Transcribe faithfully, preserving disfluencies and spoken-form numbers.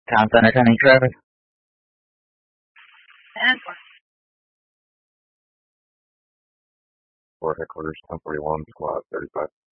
Town Center attending traffic. For headquarters, ten forty-one, squad thirty-five.